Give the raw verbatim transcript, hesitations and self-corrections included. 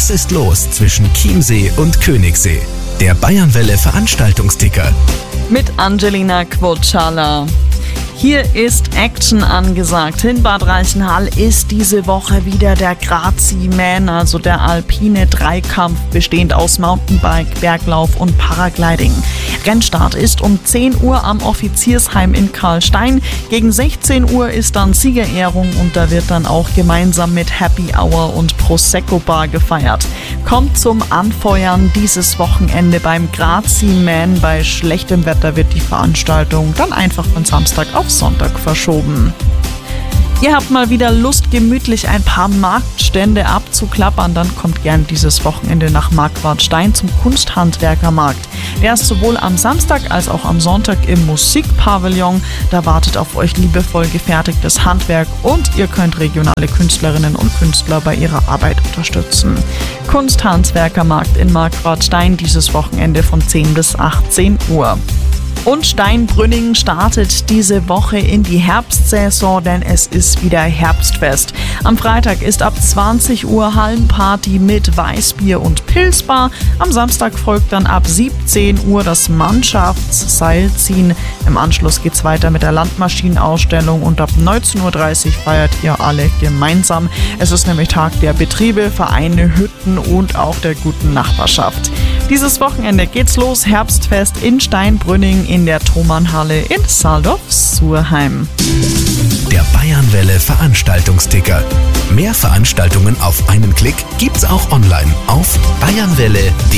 Was ist los zwischen Chiemsee und Königssee? Der Bayernwelle Veranstaltungsticker. Mit Angelina Quotschala. Hier ist Action angesagt. In Bad Reichenhall ist diese Woche wieder der Grazi-Man, also der alpine Dreikampf, bestehend aus Mountainbike, Berglauf und Paragliding. Rennstart ist um zehn Uhr am Offiziersheim in Karlstein. Gegen sechzehn Uhr ist dann Siegerehrung und da wird dann auch gemeinsam mit Happy Hour und Prosecco Bar gefeiert. Kommt zum Anfeuern dieses Wochenende beim Grazi-Man. Bei schlechtem Wetter wird die Veranstaltung dann einfach von Samstag auf Sonntag verschoben. Ihr habt mal wieder Lust, gemütlich ein paar Marktstände abzuklappern, dann kommt gern dieses Wochenende nach Marquartstein zum Kunsthandwerkermarkt. Der ist sowohl am Samstag als auch am Sonntag im Musikpavillon. Da wartet auf euch liebevoll gefertigtes Handwerk und ihr könnt regionale Künstlerinnen und Künstler bei ihrer Arbeit unterstützen. Kunsthandwerkermarkt in Marquartstein dieses Wochenende von zehn bis achtzehn Uhr. Und Steinbrünning startet diese Woche in die Herbstsaison, denn es ist wieder Herbstfest. Am Freitag ist ab zwanzig Uhr Hallenparty mit Weißbier und Pilzbar. Am Samstag folgt dann ab siebzehn Uhr das Mannschaftsseilziehen. Im Anschluss geht's weiter mit der Landmaschinenausstellung und ab neunzehn Uhr dreißig feiert ihr alle gemeinsam. Es ist nämlich Tag der Betriebe, Vereine, Hütten und auch der guten Nachbarschaft. Dieses Wochenende geht's los, Herbstfest in Steinbrünning in der Thomannhalle in Saldorf-Surheim. Der Bayernwelle Veranstaltungsticker. Mehr Veranstaltungen auf einen Klick gibt's auch online auf bayernwelle punkt de.